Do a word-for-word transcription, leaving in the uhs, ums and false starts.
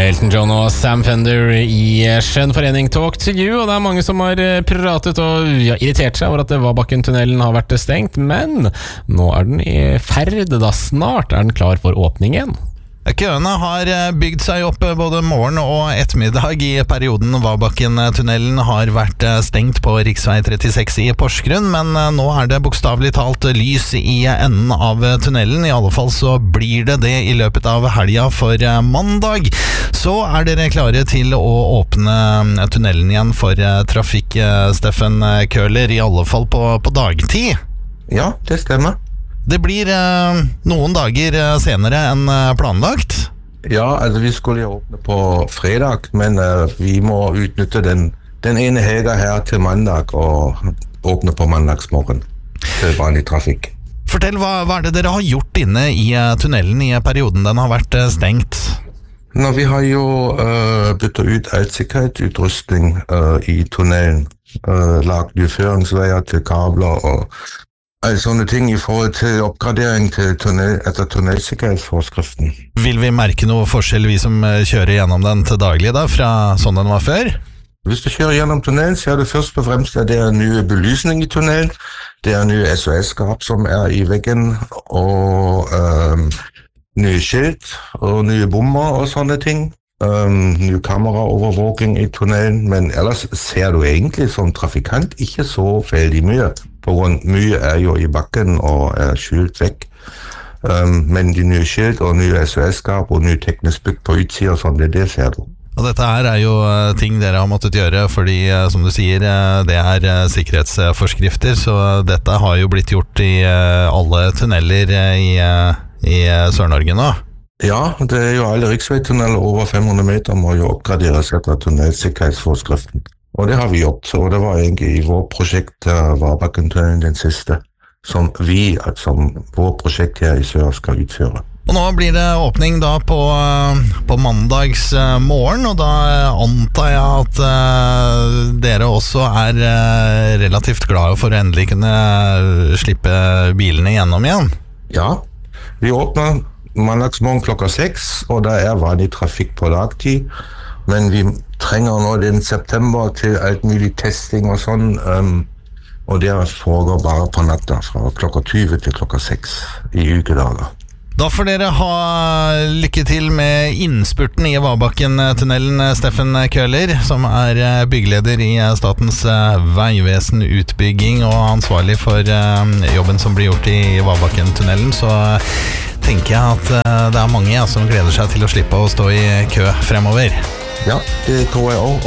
Elton John og Sam Fender i Skjønn Forening Talk to you, og det er mange som har pratet og ja, irritert seg over at Vabakken-tunnelen har vært stengt, men nå er den i ferd, da snart er den klar for åpning igjen. Køene har bygd seg opp både morgen og ettermiddag i perioden Vabakken-tunnelen har vært stengt på riksvei trettiseks i Porsgrunn, men nå er det bokstavelig talt lys i enden av tunnelen. I alle fall så blir det det i løpet av helga for mandag. Så er dere klare til å åpne tunnelen igjen for trafikk, Steffen Køhler, i alle fall på, på dagtid. Ja, det stemmer. Det blir eh, noen dager senere enn planlagt. Ja, altså vi skulle jo åpne på fredag, men uh, vi må utnytte den, den ene helga her til mandag og åpne på mandagsmorgen til vanlig trafikk. Fortell, hva, hva er det dere har gjort inne i tunnelen i perioden den har vært stengt? Nå, vi har jo uh, byttet ut alt sikkerhetsutrustning uh, i tunnelen, uh, lagt nye føringsveier til kabler og alle sånne ting i forhold til oppgradering til tunnel, etter tunnelsikkerhetsforskriften. Vil vi merke noe forskjell, vi som kjører gjennom den til daglig, da, fra sånn den var før? Hvis du kjører gjennom tunnelen, så er det først og fremst at det er nye belysning i tunnelen, det er nye S O S-skap som er i veggen, og um, nye skilt, og nye bommer og sånne ting. Um, ny kameraovervåking i tunnelen, men ellers ser du egentlig som trafikant ikke så veldig mye. På grunn mye er jo i bakken og er skjult vekk. Um, men de nye skilt og nye S O S-skap og nye teknisk bygg på utsida, sånn det, det ser du. Og dette her er jo ting dere har måttet gjøre, fordi som du sier, det er sikkerhetsforskrifter, så dette har jo blitt gjort i alle tunneler i, i Sør-Norge nå. Ja, det er jo alle riksveitunneler over fem hundre meter må jo oppgraderes etter tunnelsikkerhetsforskriften. Og det har vi gjort, og det var egentlig i vårt prosjekt Vabakken-tunnelen den siste, som vi, som vårt prosjekt her i Sør skal utføre. Og nå blir det åpning da på, på mandags morgen, og da antar jeg at uh, dere også er uh, relativt glade for å endelig kunne slippe bilene gjennom igjen. Ja, vi åpner mandagsmorgen klokka seks, og det er vanlig trafikk på dagtid, men vi trenger nå den september til alt mulig testing og sånn, um, og det foregår bare på natta fra klokka tyve til klokka seks i ukedager. Da får dere ha lykke til med innspurten i Vabakken-tunnelen, Steffen Køhler, som er byggeleder i Statens vegvesen utbygging og ansvarlig for jobben som blir gjort i Vabakken-tunnelen. Så tenker jeg at det er mange som gleder seg til å slippe å stå i kø fremover. Ja, det tror jeg også.